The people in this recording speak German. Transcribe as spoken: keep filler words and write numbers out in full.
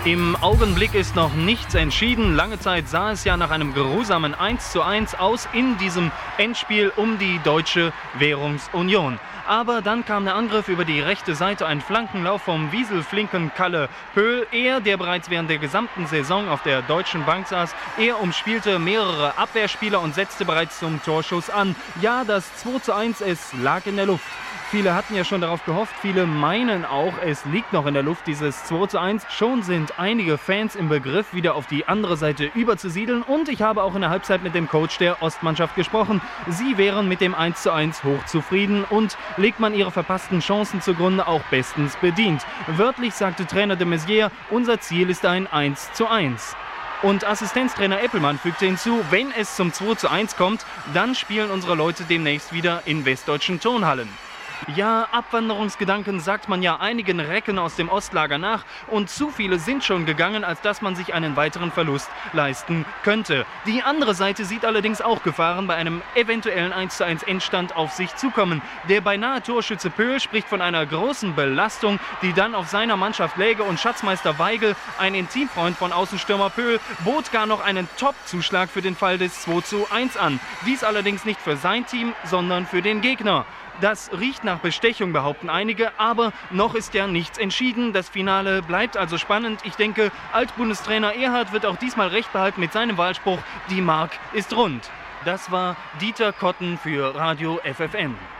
Im Augenblick ist noch nichts entschieden. Lange Zeit sah es ja nach einem geruhsamen eins zu eins aus in diesem Endspiel um die Deutsche Währungsunion. Aber dann kam der Angriff über die rechte Seite, ein Flankenlauf vom wieselflinken Kalle Pöhl. Er, der bereits während der gesamten Saison auf der Deutschen Bank saß, er umspielte mehrere Abwehrspieler und setzte bereits zum Torschuss an. Ja, das zwei zu eins, es lag in der Luft. Viele hatten ja schon darauf gehofft, viele meinen auch, es liegt noch in der Luft, dieses zwei zu eins. Schon sind einige Fans im Begriff, wieder auf die andere Seite überzusiedeln. Und ich habe auch in der Halbzeit mit dem Coach der Ostmannschaft gesprochen. Sie wären mit dem eins zu eins hochzufrieden und legt man ihre verpassten Chancen zugrunde, auch bestens bedient. Wörtlich sagte Trainer de Maizière, unser Ziel ist ein eins zu eins. Und Assistenztrainer Eppelmann fügte hinzu, wenn es zum zwei zu eins kommt, dann spielen unsere Leute demnächst wieder in westdeutschen Turnhallen. Ja, Abwanderungsgedanken sagt man ja einigen Recken aus dem Ostlager nach und zu viele sind schon gegangen, als dass man sich einen weiteren Verlust leisten könnte. Die andere Seite sieht allerdings auch Gefahren bei einem eventuellen eins zu eins Endstand auf sich zukommen. Der beinahe Torschütze Pöhl spricht von einer großen Belastung, die dann auf seiner Mannschaft läge, und Schatzmeister Weigel, ein Intimfreund von Außenstürmer Pöhl, bot gar noch einen Top-Zuschlag für den Fall des zwei zu eins an. Dies allerdings nicht für sein Team, sondern für den Gegner. Das riecht nach Bestechung, behaupten einige, aber noch ist ja nichts entschieden. Das Finale bleibt also spannend. Ich denke, Altbundestrainer Erhard wird auch diesmal recht behalten mit seinem Wahlspruch, die Mark ist rund. Das war Dieter Kotten für Radio F F M.